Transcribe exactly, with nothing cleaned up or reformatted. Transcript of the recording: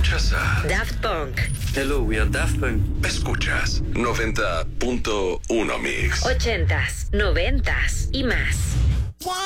Escuchas a Daft Punk. Hello, we are Daft Punk. Escuchas noventa punto uno Mix. Ochentas, noventas y más.